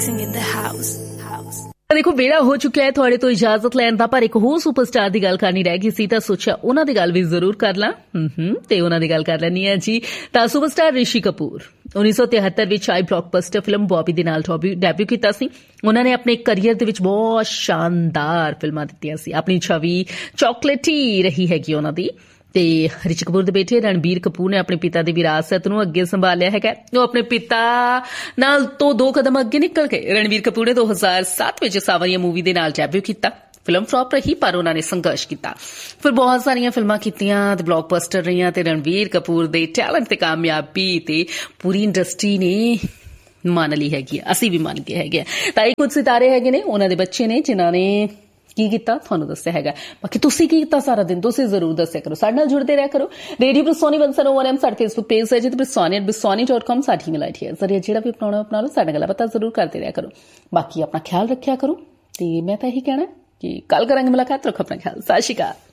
in the house. ਦੇਖੋ ਵੇਲਾ ਹੋ ਚੁੱਕਿਆ ਹੈ ਤੁਹਾਡੇ ਤੋਂ ਇਜਾਜ਼ਤ ਲੈਣ ਦਾ, ਪਰ ਇੱਕ ਹੋਰ ਸੁਪਰਸਟਾਰ ਦੀ ਗੱਲ ਕਰਨੀ ਰਹਿ ਗਈ ਸੀ ਤਾਂ ਸੋਚਿਆ ਉਹਨਾਂ ਦੀ ਗੱਲ ਵੀ ਜ਼ਰੂਰ ਕਰ ਲਾਂ। ਤੇ ਉਹਨਾਂ ਦੀ ਗੱਲ ਕਰ ਲੈਣੀ ਹੈ ਜੀ ਤਾਂ ਸੁਪਰਸਟਾਰ ਰਿਸ਼ੀ ਕਪੂਰ 1973 ਵਿੱਚ ਆਈ ਬਲੌਕਬਸਟਰ ਫਿਲਮ ਬੌਬੀ ਦੇ ਨਾਲ ਡੈਬਿਊ ਕੀਤਾ ਸੀ। ਉਹਨਾਂ ਨੇ ਆਪਣੇ ਕਰੀਅਰ ਦੇ ਵਿੱਚ ਬਹੁਤ ਸ਼ਾਨਦਾਰ ਫਿਲਮਾਂ ਦਿੱਤੀਆਂ ਸੀ। ਆਪਣੀ ਛਵੀ ਚੌਕਲੇਟੀ ਰਹੀ ਹੈਗੀ ਉਹਨਾਂ ਦੀ। ਤੇ ਰਿਸ਼ੀ ਕਪੂਰ ਦੇ ਬੇਟੇ ਰਣਬੀਰ ਕਪੂਰ ਨੇ ਆਪਣੇ ਪਿਤਾ ਦੀ ਵਿਰਾਸਤ ਨੂੰ ਅੱਗੇ ਸੰਭਾਲਿਆ ਹੈਗਾ। ਉਹ ਆਪਣੇ ਪਿਤਾ ਨਾਲ ਤੋਂ 2 ਕਦਮ ਅੱਗੇ ਨਿਕਲ ਗਏ। ਰਣਬੀਰ ਕਪੂਰ ਨੇ 2007 ਵਿੱਚ ਸਾਵਰੀਆ ਮੂਵੀ ਦੇ ਨਾਲ ਡੈਬਿਊ ਕੀਤਾ। ਫਿਲਮ ਫਲॉप ਰਹੀ ਪਰ ਉਹਨਾਂ ਨੇ ਸੰਘਰਸ਼ ਕੀਤਾ, ਫਿਰ ਬਹੁਤ ਸਾਰੀਆਂ ਫਿਲਮਾਂ ਕੀਤੀਆਂ ਤੇ ਬਲੌਕਬਸਟਰ ਰਹੀਆਂ ਤੇ ਰਣਬੀਰ ਕਪੂਰ ਦੇ ਟੈਲੈਂਟ ਤੇ ਕਾਮਯਾਬੀ ਤੇ ਪੂਰੀ ਇੰਡਸਟਰੀ ਨੇ ਮੰਨ ਲਈ ਹੈਗੀ ਆ, ਅਸੀਂ ਵੀ ਮੰਨ ਗਏ ਹੈਗੇ। ਤਾਂ ਇਹ ਕੁਝ ਸਿਤਾਰੇ ਹੈਗੇ ਨੇ, ਉਹਨਾਂ ਦੇ ਬੱਚੇ ਨੇ ਜਿਨ੍ਹਾਂ ਨੇ ਕੀ ਕੀਤਾ ਤੁਹਾਨੂੰ ਦੱਸਿਆ ਹੈਗਾ। ਬਾਕੀ ਤੁਸੀਂ ਕੀ ਕੀਤਾ ਸਾਰਾ ਦਿਨ ਤੁਸੀਂ ਜ਼ਰੂਰ ਦੱਸਿਆ ਕਰੋ, ਸਾਡੇ ਨਾਲ ਜੁੜਦੇ ਰਿਹਾ ਕਰੋ। ਰੇਡੀਓ ਬਰਸੋਨੀ 101 ਸਾਡੇ ਫੇਸਬੁੱਕ ਪੇਜ ਹੈ ਜਿੱਥੇ bisoni@bisoni.com ਸਾਡੀ ਈਮੇਲ ਆਈਡੀ ਹੈ। ਜ਼ਰੀਏ ਜਿਹੜਾ ਵੀ ਅਪਣਾ ਲਓ, ਸਾਡੇ ਨਾਲ ਪਤਾ ਜ਼ਰੂਰ ਕਰਦੇ ਰਿਹਾ ਕਰੋ। ਬਾਕੀ ਆਪਣਾ ਖਿਆਲ ਰੱਖਿਆ ਕਰੋ ਤੇ ਮੈਂ ਤਾਂ ਇਹੀ ਕਹਿਣਾ ਕਿ ਕੱਲ ਕਰਾਂਗੇ ਮੁਲਾਕਾਤ। ਰੱਖੋ ਆਪਣਾ ਖਿਆਲ। ਸਤਿ ਸ਼੍ਰੀ ਅਕਾਲ।